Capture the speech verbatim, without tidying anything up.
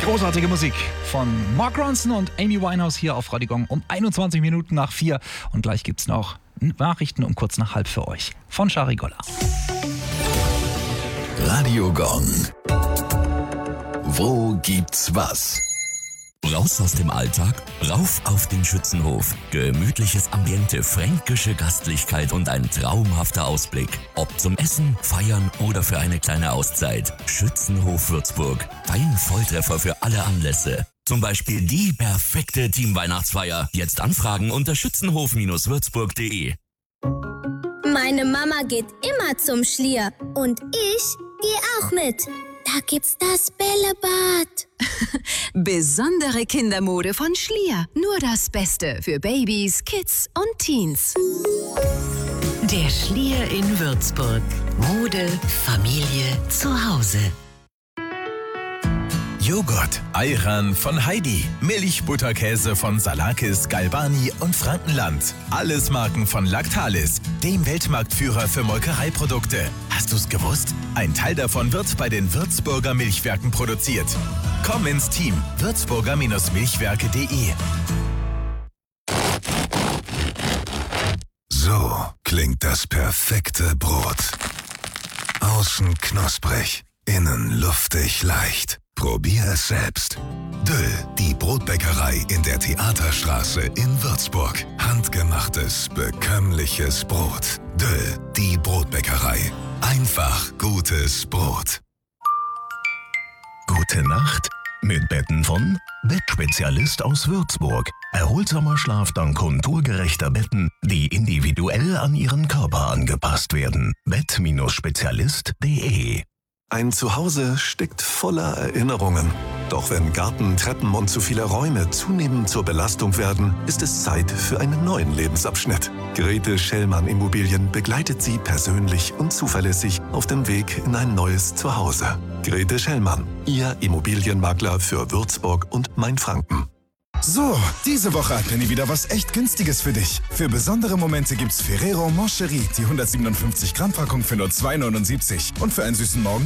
Großartige Musik von Mark Ronson und Amy Winehouse hier auf Radio Gong um einundzwanzig Minuten nach vier. Und gleich gibt's noch Nachrichten um kurz nach halb für euch von Shari Golla. Radio Gong. Wo gibt's was? Raus aus dem Alltag, rauf auf den Schützenhof. Gemütliches Ambiente, fränkische Gastlichkeit und ein traumhafter Ausblick. Ob zum Essen, Feiern oder für eine kleine Auszeit. Schützenhof Würzburg. Dein Volltreffer für alle Anlässe. Zum Beispiel die perfekte Teamweihnachtsfeier. Jetzt anfragen unter schützenhof Würzburg punkt de. Meine Mama geht immer zum Schlier und ich gehe auch mit. Da gibt's das Bällebad. Besondere Kindermode von Schlier. Nur das Beste für Babys, Kids und Teens. Der Schlier in Würzburg. Mode, Familie, zu Hause. Joghurt, Ayran von Heidi, Milch, Butterkäse von Salakis, Galbani und Frankenland. Alles Marken von Lactalis, dem Weltmarktführer für Molkereiprodukte. Hast du's gewusst? Ein Teil davon wird bei den Würzburger Milchwerken produziert. Komm ins Team würzburger Milchwerke punkt de. So klingt das perfekte Brot. Außen knusprig, innen luftig leicht. Probier es selbst. Döll, die Brotbäckerei in der Theaterstraße in Würzburg. Handgemachtes, bekömmliches Brot. Döll, die Brotbäckerei. Einfach gutes Brot. Gute Nacht mit Betten von Bettspezialist aus Würzburg. Erholsamer Schlaf dank konturgerechter Betten, die individuell an Ihren Körper angepasst werden. bett Spezialist punkt de. Ein Zuhause steckt voller Erinnerungen. Doch wenn Garten, Treppen und zu viele Räume zunehmend zur Belastung werden, ist es Zeit für einen neuen Lebensabschnitt. Grete Schellmann Immobilien begleitet Sie persönlich und zuverlässig auf dem Weg in ein neues Zuhause. Grete Schellmann, Ihr Immobilienmakler für Würzburg und Mainfranken. So, diese Woche hat Penny wieder was echt Günstiges für dich. Für besondere Momente gibt's Ferrero Moncherie, die hundertsiebenundfünfzig Gramm Packung für nur zwei neunundsiebzig. Und für einen süßen Morgen